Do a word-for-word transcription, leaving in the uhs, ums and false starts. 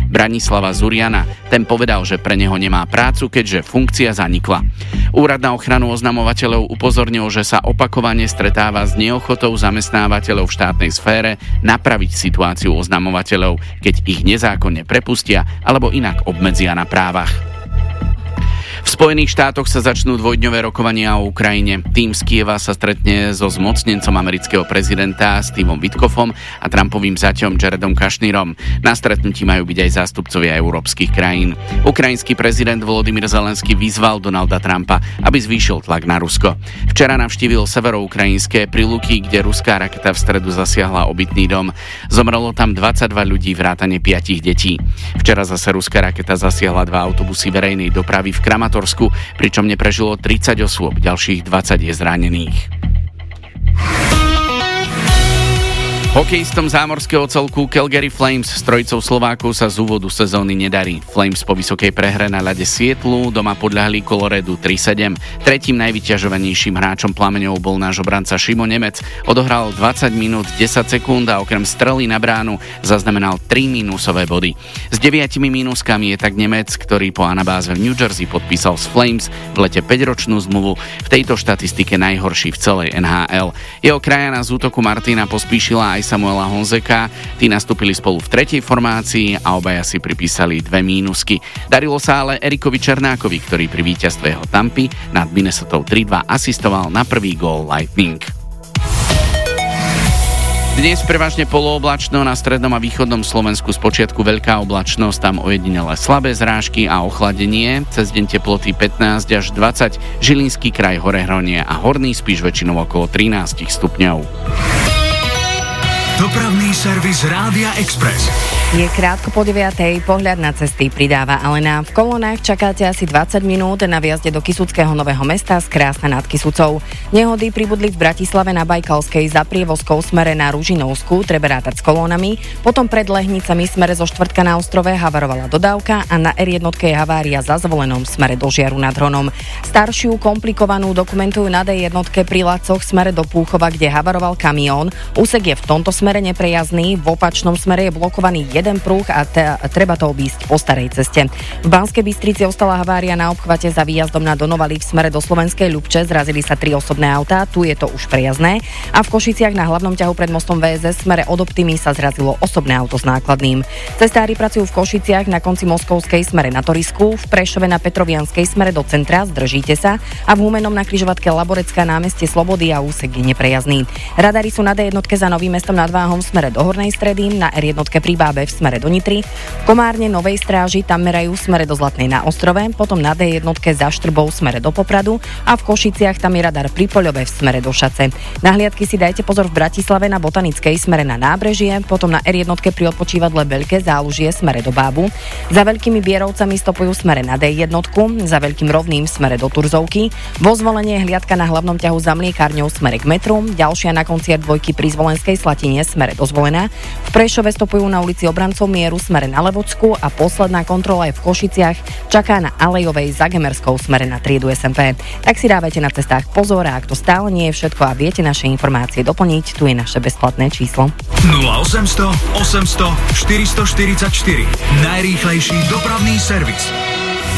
Branislava Zuriana. Ten povedal, že pre neho nemá prácu, keďže funkcia zanikla. Úrad na ochranu oznamovateľov upozornil, že sa opakovane stretáva s neochotou zamestnávateľov v štátnej sfére napraviť situáciu oznamovateľov, keď ich nezákonne prepustia alebo inak obmedzia na právach. V Spojených štátoch sa začnú dvojdňové rokovania o Ukrajine. Tým z Kieva sa stretne so zmocnencom amerického prezidenta Stevom Witkoffom a Trumpovým zaťom Jaredom Kushnerom. Na stretnutí majú byť aj zástupcovia európskych krajín. Ukrajinský prezident Volodymyr Zelenský vyzval Donalda Trumpa, aby zvýšil tlak na Rusko. Včera navštívil severoukrajinské Priluky, kde ruská raketa v stredu zasiahla obytný dom. Zomrelo tam dvadsaťdva ľudí vrátane piatich detí. Včera zase ruská raketa zasiahla dva autobusy verejnej dopravy v Kramatorsku, pričom neprežilo tridsať osôb, ďalších dvadsať je zranených. Hokejistom zámorského celku Calgary Flames s trojicou Slovákov sa z úvodu sezóny nedarí. Flames po vysokej prehre na ľade Sietlu doma podľahli Coloredu tri sedem. Tretím najvyťažovanejším hráčom Plameňov bol náš obranca Šimo Nemec. Odohral dvadsať minút desať sekúnd a okrem strely na bránu zaznamenal tri mínusové body. S deviatimi mínuskami je tak Nemec, ktorý po anabáze v New Jersey podpísal s Flames v lete päťročnú zmluvu, v tejto štatistike najhorší v celej en há el. Jeho krajana z útoku Martina Pospíšila aj Samuela Honzeka, tí nastúpili spolu v tretej formácii a obaja si pripísali dve mínusky. Darilo sa ale Erikovi Černákovi, ktorý pri víťazstve jeho Tampy nad Minnesotou tri dva asistoval na prvý gól Lightning. Dnes prevažne polooblačno, na strednom a východnom Slovensku spočiatku veľká oblačnosť, tam ojedinele slabé zrážky a ochladenie, cez deň teploty pätnásť až dvadsať, Žilinský kraj, Horehronie a Horný Spiš väčšinou okolo trinásť stupňov. Dopravný servis Rádia Express. Je krátko po deviatej, pohľad na cesty pridáva Alena. V kolónach čakáte asi dvadsať minút na viazde do Kysuckého Nového Mesta z Krásna nad Kysucou. Nehody pribudli v Bratislave na Bajkalskej za prievozkou smere na Ružinovsku, treba rátať s kolónami. Potom pred Lehnicami smere zo Štvrtka na Ostrove havarovala dodávka a na er jedna je havária za Zvolenom smere do Žiaru nad Hronom. Staršiu komplikovanú dokumentujú na dé jedna pri Lacoch smere do Púchova, kde havaroval kamión. Úsek je v tomto smere neprejazdný, v opačnom smere je blokovaný jeden pruh a te, treba to obísť po starej ceste. V Banskej Bystrici ostala havária na obchvate za výjazdom na Donovaly v smere do Slovenskej Ľubče, zrazili sa tri osobné autá, tu je to už prejazdné. A v Košiciach na hlavnom ťahu pred mostom vé es es smere od Optimy sa zrazilo osobné auto s nákladným. Cestári pracujú v Košiciach na konci Moskovskej smere na Torisku, v Prešove na Petrovianskej smere do centra, zdržíte sa, a v Humennom na križovatke Laborecká námestie Slobody a úsek je neprejazdný. Radary sú na dé jedna za Novým Mestom nad Váhom v smere do Hornej Stredy, na er jedna pri Bábe v smere do Nitry, v Komárne Novej Stráži tam merajú v smere do Zlatnej na Ostrove, potom na dé jedna za Štrbou v smere do Popradu a v Košiciach tam je radar pri Poľove v smere do Šace. Na hliadky si dajte pozor v Bratislave na Botanickej smere na Nábrežie, potom na er jedna pri odpočívadle Veľké Zálužie smere do Bábu. Za Veľkými Bierovcami stopujú smere na dé jedna, za Veľkým Rovným smere do Turzovky, vo Zvolenie hliadka na hlavnom ťahu za Mliekárňou smere k metru, ďalšia na konci er dva pri Zvolenskej Slatine smere do Zvolena. V Prešove stopujú na ulici Obrancov Mieru smere na Levocku a posledná kontrola je v Košiciach, čaká na Alejovej za Gemerskou smere na triedu es em pé. Tak si dávajte na cestách pozor, a ak to stále nie je všetko a viete naše informácie doplniť, tu je naše bezplatné číslo. nula osem nula nula, osem nula nula, štyri štyri štyri. Najrýchlejší dopravný servis.